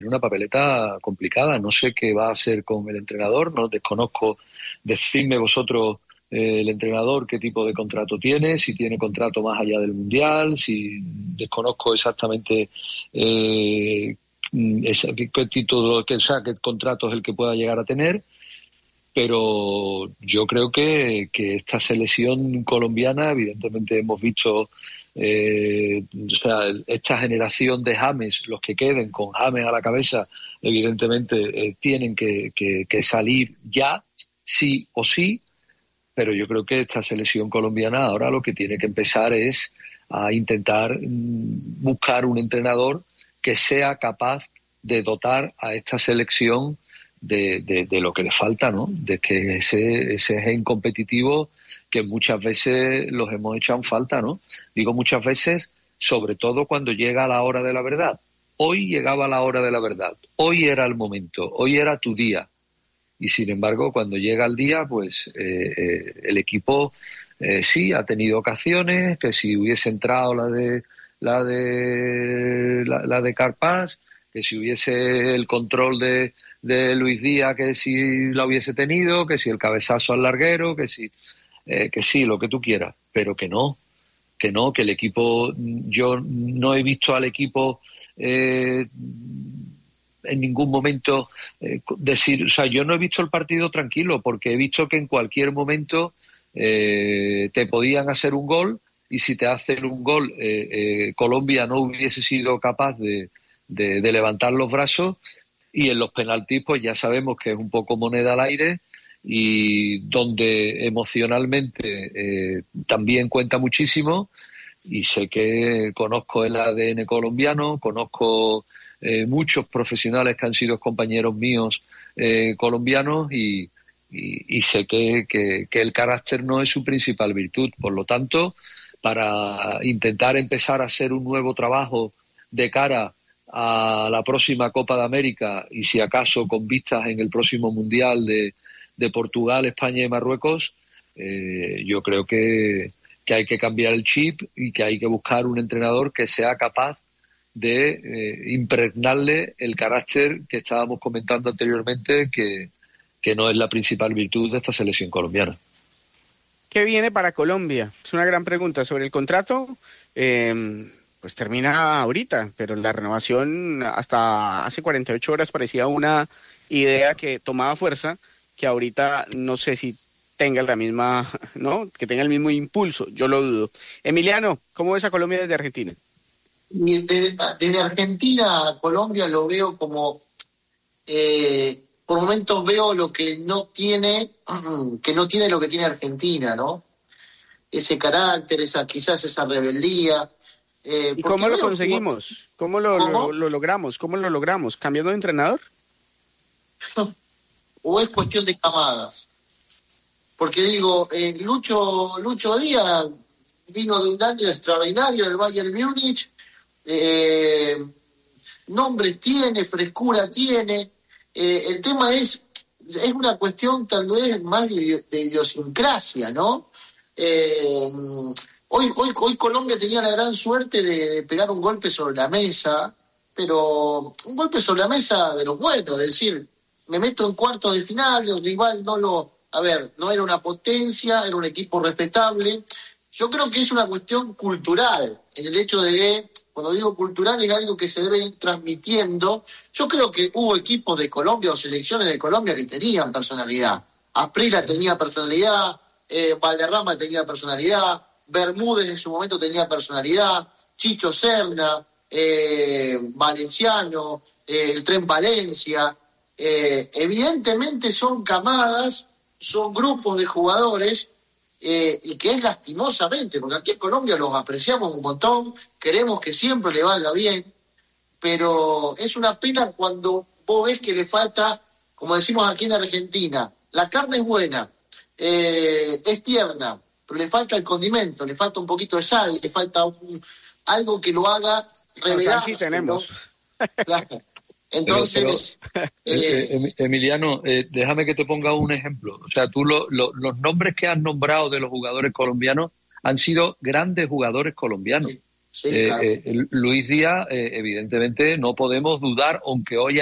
una papeleta complicada. No sé qué va a hacer con el entrenador, no desconozco. Decidme vosotros, el entrenador, qué tipo de contrato tiene, si tiene contrato más allá del Mundial, si desconozco exactamente qué título, qué contrato es el que pueda llegar a tener. Pero yo creo que esta selección colombiana, evidentemente hemos visto, esta generación de James, los que queden con James a la cabeza, evidentemente tienen que salir ya, sí o sí, pero yo creo que esta selección colombiana ahora lo que tiene que empezar es a intentar buscar un entrenador que sea capaz de dotar a esta selección de lo que le falta, ¿no? De que ese gen competitivo que muchas veces los hemos echado en falta, ¿no? Digo muchas veces, sobre todo cuando llega la hora de la verdad. Hoy llegaba la hora de la verdad, hoy era el momento, hoy era tu día. Y sin embargo, cuando llega el día, pues el equipo sí ha tenido ocasiones, que si hubiese entrado la de Carpaz, que si hubiese el control de Luis Díaz, que si la hubiese tenido, que si el cabezazo al larguero, que sí, lo que tú quieras, pero que el equipo, yo no he visto al equipo en ningún momento decir, o sea, yo no he visto el partido tranquilo, porque he visto que en cualquier momento te podían hacer un gol, y si te hacen un gol, Colombia no hubiese sido capaz de levantar los brazos. Y en los penaltis, pues ya sabemos que es un poco moneda al aire, y donde emocionalmente también cuenta muchísimo. Y sé que conozco el ADN colombiano, conozco muchos profesionales que han sido compañeros míos colombianos, y sé que el carácter no es su principal virtud. Por lo tanto, para intentar empezar a hacer un nuevo trabajo de cara a la próxima Copa de América, y si acaso con vistas en el próximo Mundial de Portugal, España y Marruecos, yo creo que hay que cambiar el chip, y que hay que buscar un entrenador que sea capaz de impregnarle el carácter que estábamos comentando anteriormente, que no es la principal virtud de esta selección colombiana. ¿Qué viene para Colombia? Es una gran pregunta. Sobre el contrato, pues termina ahorita, pero la renovación hasta hace 48 horas parecía una idea que tomaba fuerza, que ahorita no sé si tenga la misma, ¿no? Que tenga el mismo impulso, yo lo dudo. Emiliano, ¿cómo ves a Colombia desde Argentina? Desde Argentina a Colombia lo veo como, por momentos veo lo que no tiene lo que tiene Argentina, ¿no? Ese carácter, quizás esa rebeldía. ¿Y cómo lo conseguimos? ¿Cómo lo logramos? ¿Cómo lo logramos? ¿Cambiando de entrenador? ¿O es cuestión de camadas? Porque digo, Lucho Díaz vino de un año extraordinario del Bayern Múnich, nombres tiene, frescura tiene, el tema es una cuestión tal vez más de idiosincrasia, ¿no? Hoy Colombia tenía la gran suerte de pegar un golpe sobre la mesa, pero un golpe sobre la mesa de los buenos, es decir, me meto en cuartos de final, el rival no era una potencia, era un equipo respetable. Yo creo que es una cuestión cultural, en el hecho de que, cuando digo cultural, es algo que se debe ir transmitiendo. Yo creo que hubo equipos de Colombia o selecciones de Colombia que tenían personalidad. Asprilla tenía personalidad, Valderrama tenía personalidad, Bermúdez en su momento tenía personalidad, Chicho Serna, Valenciano, el Tren Valencia. Evidentemente son camadas, son grupos de jugadores, y que es lastimosamente, porque aquí en Colombia los apreciamos un montón, queremos que siempre le vaya bien, pero es una pena cuando vos ves que le falta, como decimos aquí en Argentina, la carne es buena, es tierna, pero le falta el condimento, le falta un poquito de sal, le falta algo que lo haga revelarse. Aquí tenemos. ¿no? Claro. Entonces, Emiliano, déjame que te ponga un ejemplo. O sea, tú los nombres que has nombrado de los jugadores colombianos han sido grandes jugadores colombianos. Sí. Sí, claro. Luis Díaz, evidentemente no podemos dudar, aunque hoy